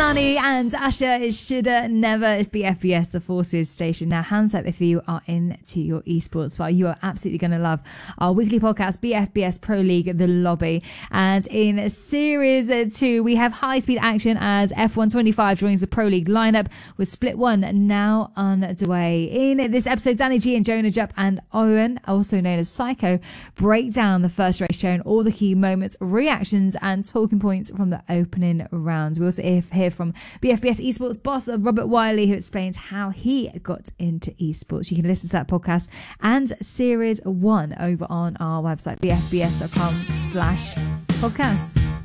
Dani and Asha. It should never. It's BFBS, the Forces station. Now, hands up if you are into your esports. Well, you are absolutely going to love our weekly podcast, BFBS Pro League, The Lobby. And in Series 2, we have high-speed action as F125 joins the Pro League lineup with Split 1 now underway. In this episode, Danny G and Jonah Jupp and Owen, also known as Psycho, break down the first race, showing all the key moments, reactions and talking points from the opening rounds. We also hear from BFBS Esports boss Robert Wiley, who explains how he got into esports. You can listen to that podcast and Series 1 over on our website, bfbs.com/podcasts.